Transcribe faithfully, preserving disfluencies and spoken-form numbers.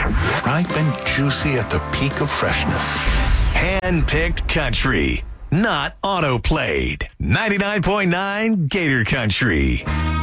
Ripe and juicy at the peak of freshness. Hand-picked country, not auto-played. ninety-nine point nine Gator Country.